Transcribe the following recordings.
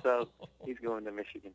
so he's going to Michigan.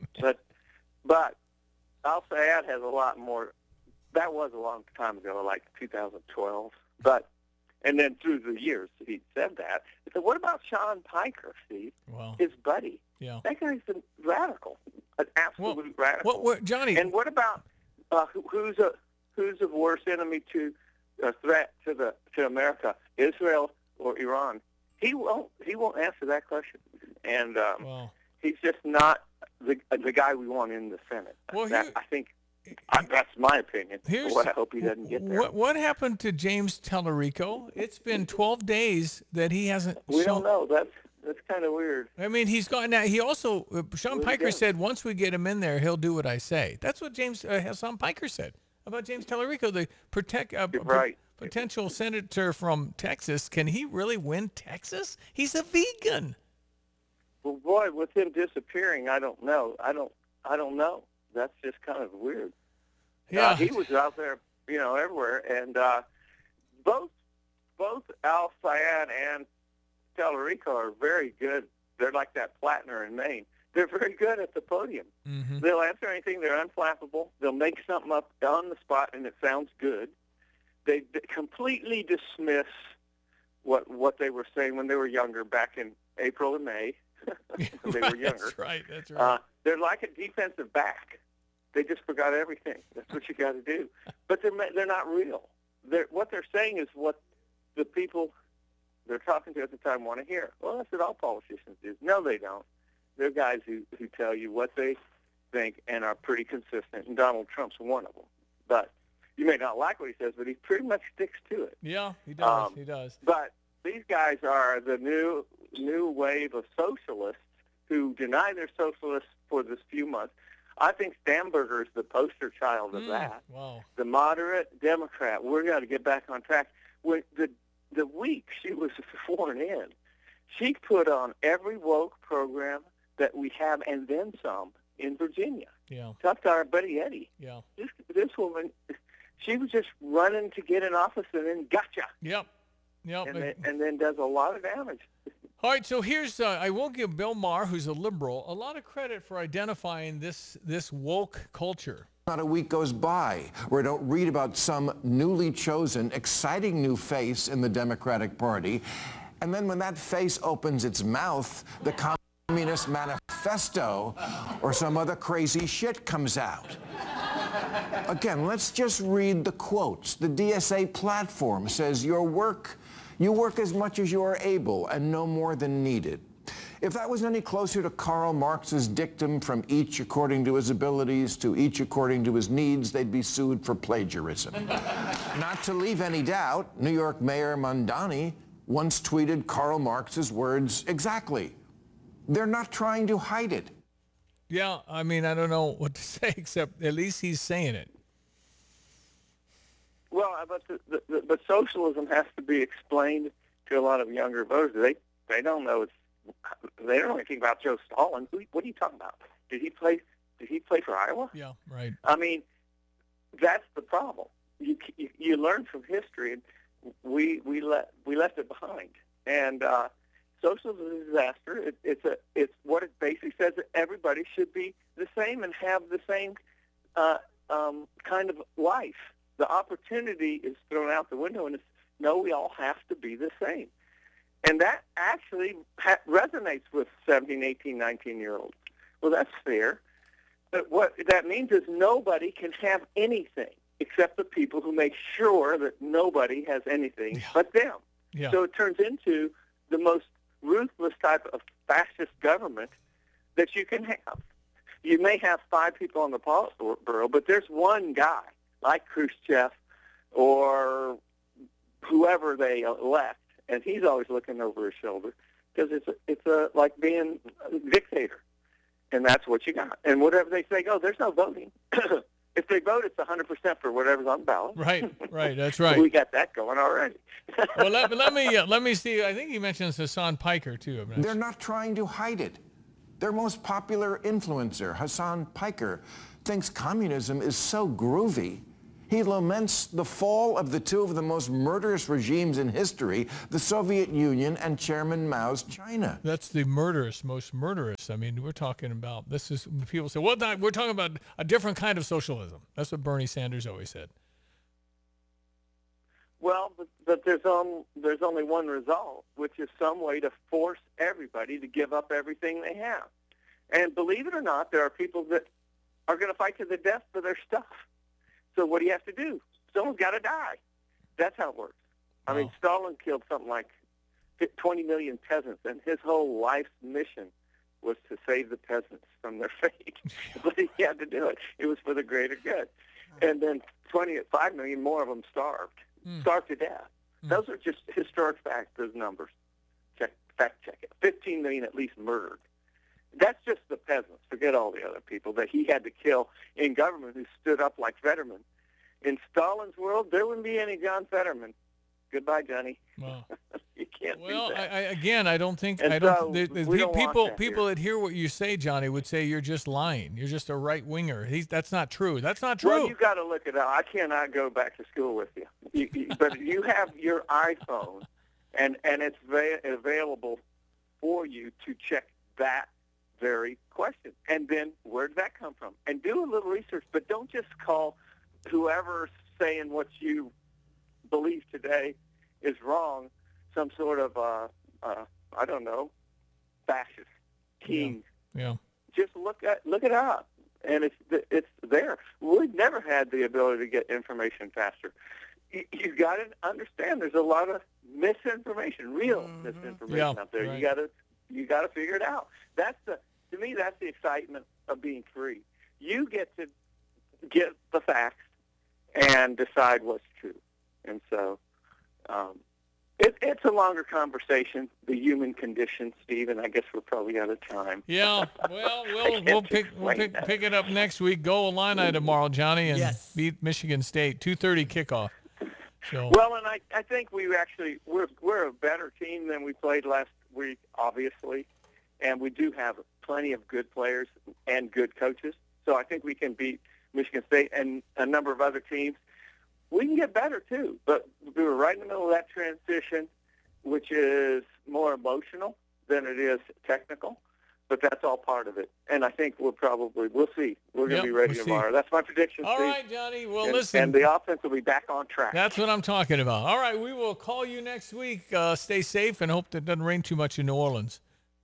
But Al-Sayed has a lot more. That was a long time ago, like 2012. And then through the years, he said that. So what about Sean Piker, Steve? Wow. His buddy. Yeah. That guy's a radical, an absolute radical. What, Johnny? And what about who's a worse enemy to a threat to America, Israel or Iran? He won't answer that question. And he's just not the guy we want in the Senate. Well, I think that's my opinion. I hope he doesn't get there. What happened to James Tallarico? It's been 12 days that he hasn't. We don't know. That's kind of weird. I mean, he's gone now. He also Sean Piker said once we get him in there, he'll do what I say. That's what Sean Piker said about James Tallarico, the potential senator from Texas. Can he really win Texas? He's a vegan. Well, boy, with him disappearing, I don't know. I don't know. That's just kind of weird. Yeah, he was out there, everywhere, and both Al-Sayed and Tallarico are very good. They're like that Plattner in Maine. They're very good at the podium. Mm-hmm. They'll answer anything. They're unflappable. They'll make something up on the spot, and it sounds good. They completely dismiss what they were saying when they were younger, back in April and May. When they were younger. That's right. They're like a defensive back. They just forgot everything. That's what you got to do. But they're not real. What they're saying is what the people they're talking to at the time want to hear. Well, that's what all politicians do. No, they don't. They're guys who tell you what they think and are pretty consistent, and Donald Trump's one of them. But you may not like what he says, but he pretty much sticks to it. Yeah, he does. He does. But these guys are the new wave of socialists who deny they're socialists for this few months. I think Stamberger is the poster child of that. Wow. The moderate Democrat. We're going to get back on track. When the week she was sworn in, she put on every woke program that we have and then some in Virginia. Yeah. Talk to our buddy Eddie. Yeah. This woman, she was just running to get in office and then gotcha. Yep. And then does a lot of damage. All right, so here's I will give Bill Maher, who's a liberal, a lot of credit for identifying this woke culture. Not a week goes by where I don't read about some newly chosen, exciting new face in the Democratic Party. And then when that face opens its mouth, the Communist Manifesto or some other crazy shit comes out. Again, let's just read the quotes. The DSA platform says you work as much as you are able and no more than needed. If that was any closer to Karl Marx's dictum, from each according to his abilities to each according to his needs, they'd be sued for plagiarism. Not to leave any doubt, New York Mayor Mondani once tweeted Karl Marx's words exactly. They're not trying to hide it. Yeah, I mean, I don't know what to say, except at least he's saying it. Well, but socialism has to be explained to a lot of younger voters. They don't know they don't know anything about Joe Stalin. What are you talking about? Did he play for Iowa? Yeah, right. I mean, that's the problem. You learn from history, and we left it behind. And socialism is a disaster. It's what it basically says, that everybody should be the same and have the same kind of life. The opportunity is thrown out the window, and it's, no, we all have to be the same. And that actually resonates with 17, 18, 19-year-olds. Well, that's fair. But what that means is nobody can have anything except the people who make sure that nobody has anything but them. Yeah. So it turns into the most ruthless type of fascist government that you can have. You may have 5 people on the Politburo, but there's one guy, like Khrushchev or whoever they elect, and he's always looking over his shoulder, because it's like being a dictator, and that's what you got. And whatever they say, there's no voting. If they vote, it's 100% for whatever's on the ballot. Right, that's right. We got that going already. Well, let me see. I think he mentions Hassan Piker too. They're not trying to hide it. Their most popular influencer, Hassan Piker, thinks communism is so groovy, He laments the fall of the two of the most murderous regimes in history, the Soviet Union and Chairman Mao's China. That's the most murderous. I mean, we're talking about, this is, people say, well, we're talking about a different kind of socialism. That's what Bernie Sanders always said. Well, but there's only one result, which is some way to force everybody to give up everything they have. And believe it or not, there are people that are going to fight to the death for their stuff. So what do you have to do? Someone's got to die. That's how it works. I mean, Stalin killed something like 20 million peasants, and his whole life's mission was to save the peasants from their fate. But he had to do it. It was for the greater good. And then 5 million more of them starved to death. Those are just historic facts, those numbers. Fact check it. 15 million at least murdered. That's just the peasants. Forget all the other people that he had to kill in government who stood up like Fetterman. In Stalin's world, there wouldn't be any John Fetterman. Goodbye, Johnny. Wow. You can't do that. I don't think people that hear what you say, Johnny, would say you're just lying. You're just a right winger. That's not true. That's not true. Well, you got to look it up. I cannot go back to school with you. But you have your iPhone, and it's available for you to check that very question. And then where did that come from? And do a little research, but don't just call whoever's saying what you believe today is wrong some sort of I don't know, fascist king. Yeah. Just look it up, and it's there. We've never had the ability to get information faster. You got to understand there's a lot of misinformation, real misinformation out there. Right. You got to figure it out. To me, that's the excitement of being free. You get to get the facts and decide what's true. And so it's a longer conversation, the human condition, Steve, and I guess we're probably out of time. Yeah, well, we'll pick it up next week. Go Illini tomorrow, Johnny, and beat Michigan State. 2:30 kickoff. So. Well, and I think we're a better team than we played last week, obviously, and we do have plenty of good players and good coaches. So I think we can beat Michigan State and a number of other teams. We can get better, too, but we were right in the middle of that transition, which is more emotional than it is technical, but that's all part of it. And I think we'll see. We're going to be ready tomorrow. That's my prediction, All Steve. right, Johnny. Well, listen. And the offense will be back on track. That's what I'm talking about. All right, we will call you next week. Stay safe and hope that it doesn't rain too much in New Orleans.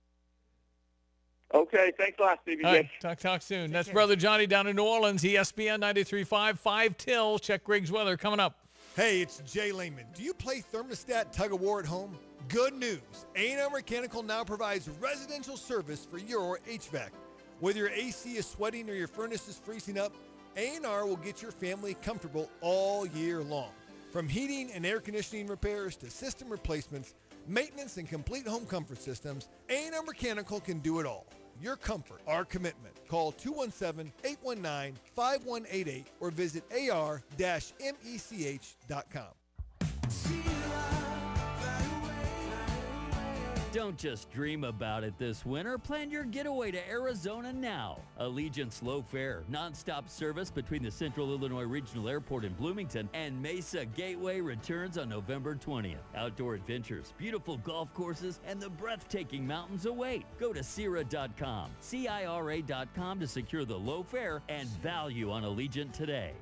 Okay, thanks a lot, Stevie. All right, talk soon. That's Brother Johnny down in New Orleans, ESPN 93.5, 5 till. Check Greg's weather coming up. Hey, it's Jay Lehman. Do you play thermostat tug-of-war at home? Good news. A&R Mechanical now provides residential service for your HVAC. Whether your AC is sweating or your furnace is freezing up, A&R will get your family comfortable all year long. From heating and air conditioning repairs to system replacements, maintenance, and complete home comfort systems, A&R Mechanical can do it all. Your comfort, our commitment. Call 217-819-5188 or visit ar-mech.com. Don't just dream about it this winter. Plan your getaway to Arizona now. Allegiant's Low Fare, nonstop service between the Central Illinois Regional Airport in Bloomington and Mesa Gateway returns on November 20th. Outdoor adventures, beautiful golf courses, and the breathtaking mountains await. Go to Cira.com, CIRA.com to secure the low fare and value on Allegiant today.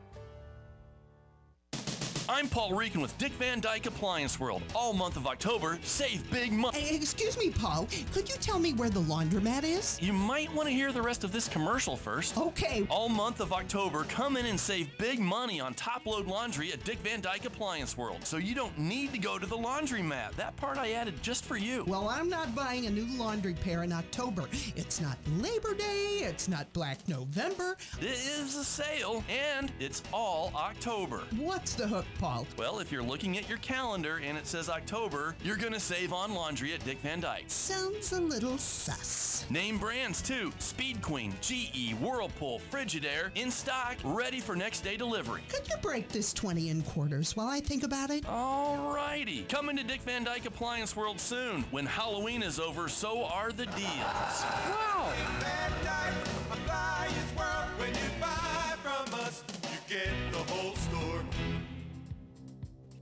I'm Paul Reekin with Dick Van Dyke Appliance World. All month of October, save big money. Hey, excuse me, Paul. Could you tell me where the laundromat is? You might want to hear the rest of this commercial first. Okay. All month of October, come in and save big money on top-load laundry at Dick Van Dyke Appliance World. So you don't need to go to the laundromat. That part I added just for you. Well, I'm not buying a new laundry pair in October. It's not Labor Day. It's not Black November. It is a sale, and it's all October. What's the hook, Paul? Well, if you're looking at your calendar and it says October, you're going to save on laundry at Dick Van Dyke. Sounds a little sus. Name brands too. Speed Queen, GE, Whirlpool, Frigidaire, in stock, ready for next day delivery. Could you break this 20 in quarters while I think about it? Alrighty. Coming to Dick Van Dyke Appliance World soon. When Halloween is over, so are the deals. Wow! Van Dyke Appliance World. When you buy from us, you get the whole store.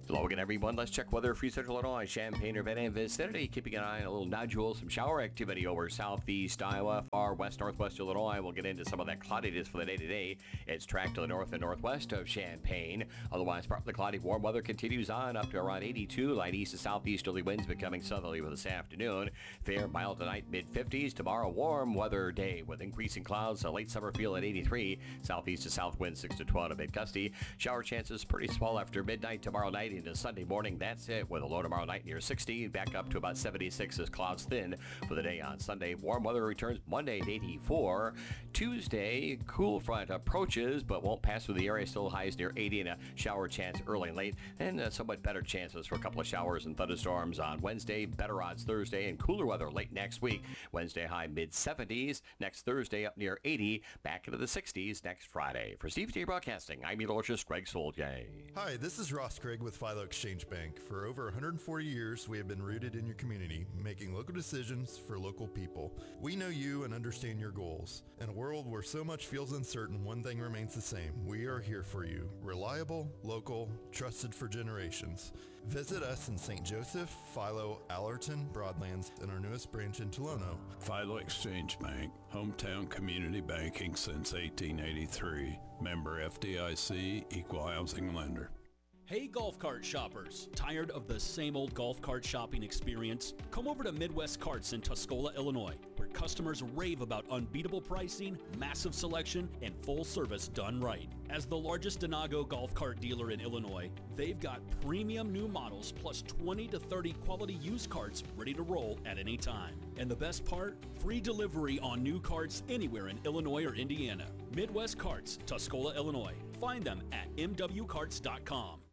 Hello again, everyone. Let's check weather for Central Illinois, Champaign, Urbana, and vicinity. Keeping an eye on a little nodule, some shower activity over southeast Iowa, far west, northwest Illinois. We'll get into some of that cloudiness for the day today. It's tracked to the north and northwest of Champaign. Otherwise, partly cloudy, warm weather continues on up to around 82. Light east to southeasterly winds becoming southerly with this afternoon. Fair, mild tonight, mid-50s. Tomorrow, warm weather day with increasing clouds. A late summer feel at 83. Southeast to south winds 6 to 12 a bit gusty. Shower chances pretty small after midnight tomorrow night into Sunday morning. That's it, with a low tomorrow night near 60, back up to about 76 as clouds thin for the day on Sunday. Warm weather returns Monday at 84. Tuesday, cool front approaches but won't pass through the area. Still highs near 80 and a shower chance early and late, and somewhat better chances for a couple of showers and thunderstorms on Wednesday. Better odds Thursday, and cooler weather late next week. Wednesday high mid-70s. Next Thursday up near 80, back into the 60s next Friday. For Steve J Broadcasting, I'm meteorologist Greg Soldier. Hi, this is Ross Craig with Philo Exchange Bank. For over 140 years, we have been rooted in your community, making local decisions for local people. We know you and understand your goals. In a world where so much feels uncertain, one thing remains the same. We are here for you. Reliable, local, trusted for generations. Visit us in St. Joseph, Philo, Allerton, Broadlands, and our newest branch in Tolono. Philo Exchange Bank, hometown community banking since 1883. Member FDIC, equal housing lender. Hey golf cart shoppers, tired of the same old golf cart shopping experience? Come over to Midwest Carts in Tuscola, Illinois, where customers rave about unbeatable pricing, massive selection, and full service done right. As the largest Denago golf cart dealer in Illinois, they've got premium new models plus 20 to 30 quality used carts ready to roll at any time. And the best part? Free delivery on new carts anywhere in Illinois or Indiana. Midwest Carts, Tuscola, Illinois. Find them at mwcarts.com.